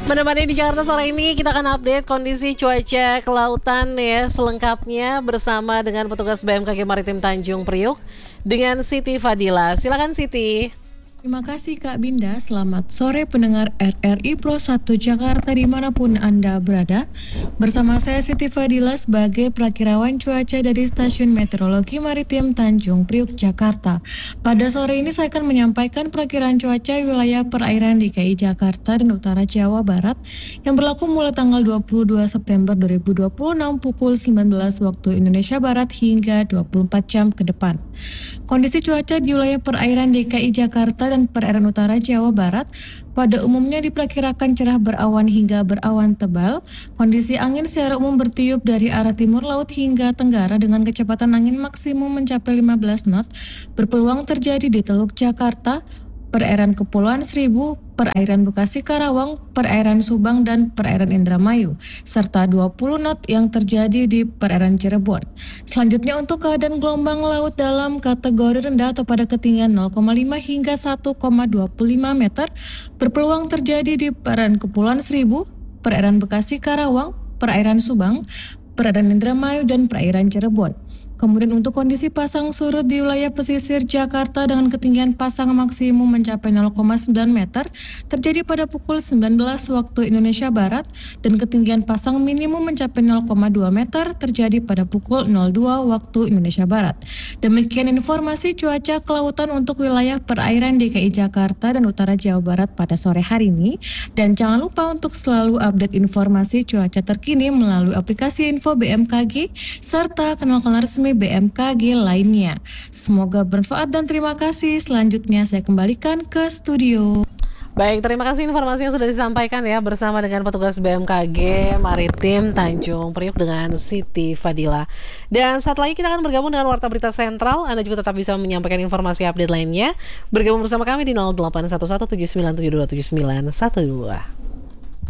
Menemani di Jakarta sore ini, kita akan update kondisi cuaca kelautan ya selengkapnya bersama dengan petugas BMKG Maritim Tanjung Priok dengan Siti Fadila. Silakan Siti. Terima kasih Kak Binda, selamat sore pendengar RRI Pro 1 Jakarta dimanapun Anda berada. Bersama saya Siti Fadila sebagai perakirawan cuaca dari Stasiun Meteorologi Maritim Tanjung Priok, Jakarta. Pada sore ini saya akan menyampaikan perakiraan cuaca wilayah perairan DKI Jakarta dan Utara Jawa Barat yang berlaku mulai tanggal 22 September 2026 pukul 19 waktu Indonesia Barat hingga 24 jam ke depan. Kondisi cuaca di wilayah perairan DKI Jakarta dan perairan utara Jawa Barat pada umumnya diperkirakan cerah berawan hingga berawan tebal. Kondisi angin secara umum bertiup dari arah timur laut hingga tenggara dengan kecepatan angin maksimum mencapai 15 knot. Berpeluang terjadi di Teluk Jakarta, perairan Kepulauan Seribu, perairan Bekasi Karawang, perairan Subang, dan perairan Indramayu, serta 20 knot yang terjadi di perairan Cirebon. Selanjutnya untuk keadaan gelombang laut dalam kategori rendah atau pada ketinggian 0,5 hingga 1,25 meter, berpeluang terjadi di perairan Kepulauan Seribu, perairan Bekasi Karawang, perairan Subang, perairan Indramayu, dan perairan Cirebon. Kemudian untuk kondisi pasang surut di wilayah pesisir Jakarta dengan ketinggian pasang maksimum mencapai 0,9 meter terjadi pada pukul 19 waktu Indonesia Barat dan ketinggian pasang minimum mencapai 0,2 meter terjadi pada pukul 02 waktu Indonesia Barat. Demikian informasi cuaca kelautan untuk wilayah perairan DKI Jakarta dan Utara Jawa Barat pada sore hari ini. Dan jangan lupa untuk selalu update informasi cuaca terkini melalui aplikasi Info BMKG serta kanal-kanal resmi BMKG lainnya. Semoga bermanfaat dan terima kasih. Selanjutnya saya kembalikan ke studio. Baik, terima kasih informasi yang sudah disampaikan ya bersama dengan petugas BMKG Maritim Tanjung Priok dengan Siti Fadila. Dan saat lagi kita akan bergabung dengan Warta Berita Sentral. Anda juga tetap bisa menyampaikan informasi update lainnya. Bergabung bersama kami di 081179727912.